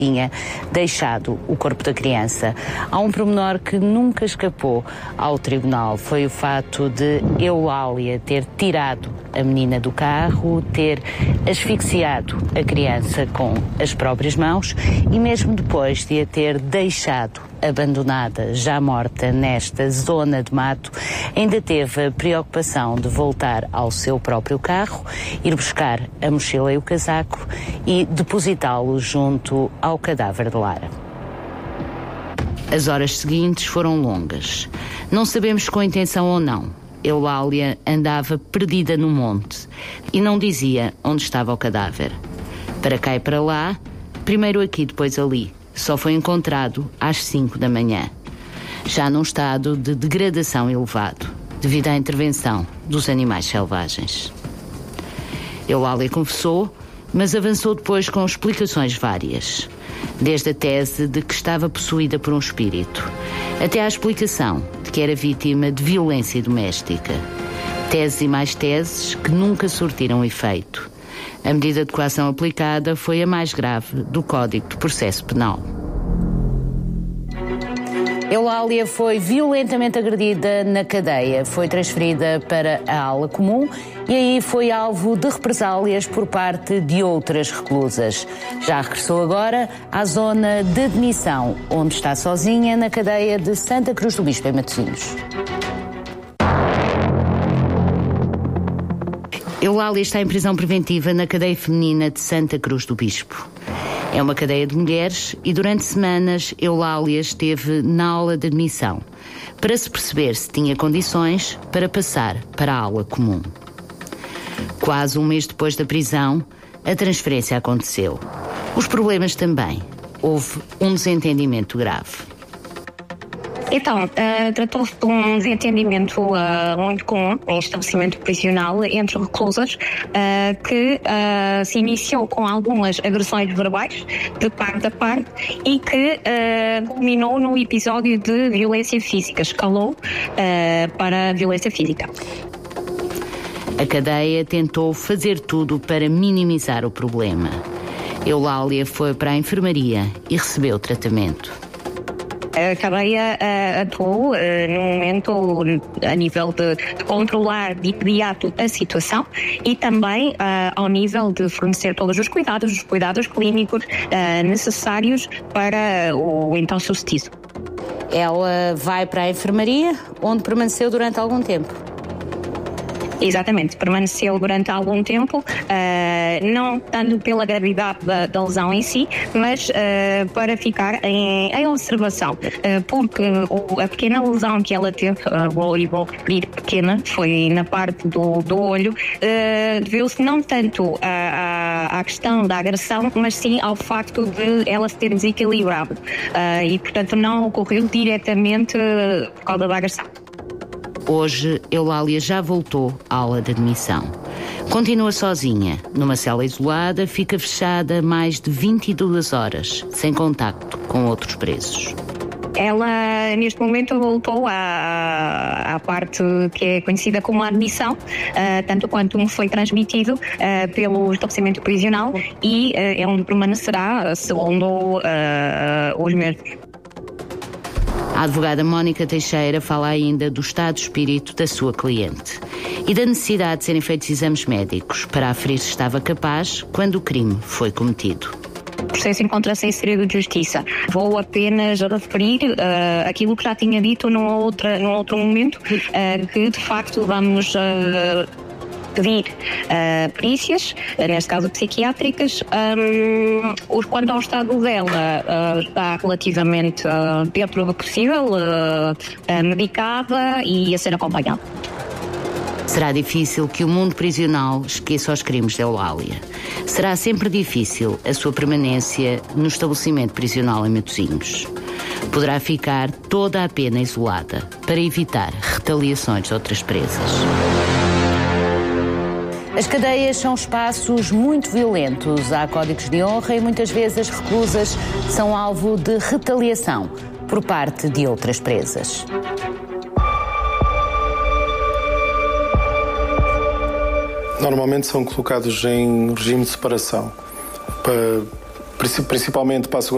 tinha deixado o corpo da criança. Há um pormenor que nunca escapou ao tribunal, foi o fato de Eulália ter tirado a menina do carro, ter asfixiado a criança com as próprias mãos e mesmo depois de a ter deixado abandonada, já morta nesta zona de mato, ainda teve a preocupação de voltar ao seu próprio carro, ir buscar a mochila e o casaco e depositá-lo junto ao cadáver de Lara. As horas seguintes foram longas. Não sabemos com intenção ou não. Eulália andava perdida no monte e não dizia onde estava o cadáver. Para cá e para lá, primeiro aqui, depois ali. Só foi encontrado às 5 da manhã, já num estado de degradação elevado, devido à intervenção dos animais selvagens. Eulália confessou, mas avançou depois com explicações várias, desde a tese de que estava possuída por um espírito, até à explicação de que era vítima de violência doméstica. Teses e mais teses que nunca surtiram efeito. A medida de coação aplicada foi a mais grave do Código de Processo Penal. Eulália foi violentamente agredida na cadeia, foi transferida para a ala comum e aí foi alvo de represálias por parte de outras reclusas. Já regressou agora à zona de admissão, onde está sozinha na cadeia de Santa Cruz do Bispo, em Matosinhos. Eulália está em prisão preventiva na cadeia feminina de Santa Cruz do Bispo. É uma cadeia de mulheres e durante semanas Eulália esteve na aula de admissão para se perceber se tinha condições para passar para a aula comum. Quase um mês depois da prisão, a transferência aconteceu. Os problemas também. Houve um desentendimento grave. Então, tratou-se de um desentendimento muito comum em estabelecimento prisional entre reclusas que se iniciou com algumas agressões verbais de parte a parte e que culminou no episódio de violência física, escalou para a violência física. A cadeia tentou fazer tudo para minimizar o problema. Eulália foi para a enfermaria e recebeu tratamento. A cadeia atuou no momento a nível de controlar de imediato a situação e também ao nível de fornecer todos os cuidados clínicos necessários para o então sucedido. Ela vai para a enfermaria, onde permaneceu durante algum tempo. Exatamente, permaneceu durante algum tempo, não tanto pela gravidade da lesão em si, mas para ficar em observação, porque a pequena lesão que ela teve, vou referir pequena, foi na parte do olho, deveu-se não tanto à questão da agressão, mas sim ao facto de ela se ter desequilibrado e, portanto, não ocorreu diretamente por causa da agressão. Hoje, Eulália já voltou à aula de admissão. Continua sozinha, numa cela isolada, fica fechada mais de 22 horas, sem contacto com outros presos. Ela, neste momento, voltou à parte que é conhecida como a admissão, tanto quanto me foi transmitido pelo estabelecimento prisional e é onde permanecerá, segundo os mesmos. A advogada Mónica Teixeira fala ainda do estado de espírito da sua cliente e da necessidade de serem feitos exames médicos para aferir se estava capaz quando o crime foi cometido. O processo encontra-se em segredo de justiça. Vou apenas referir aquilo que já tinha dito num outro momento, que de facto vamos pedir perícias, neste caso psiquiátricas. Quanto ao estado dela, está relativamente dentro do possível, medicada e a ser acompanhada. Será difícil que o mundo prisional esqueça os crimes de Eulália. Será sempre difícil a sua permanência no estabelecimento prisional em Matosinhos. Poderá ficar toda a pena isolada para evitar retaliações de outras presas. As cadeias são espaços muito violentos. Há códigos de honra e muitas vezes as reclusas são alvo de retaliação por parte de outras presas. Normalmente são colocados em regime de separação, principalmente para a segurança.